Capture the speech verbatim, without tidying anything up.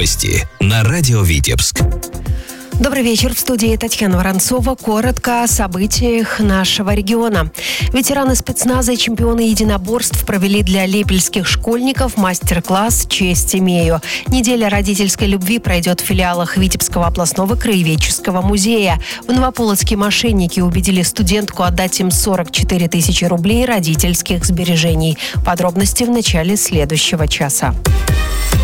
Новости на радио Витебск. Добрый вечер. В студии Татьяна Воронцова. Коротко о событиях нашего региона. Ветераны спецназа и чемпионы единоборств провели для лепельских школьников мастер-класс «Честь имею». Неделя родительской любви пройдет в филиалах Витебского областного краеведческого музея. В Новополоцке мошенники убедили студентку отдать им сорок четыре тысячи рублей родительских сбережений. Подробности в начале следующего часа.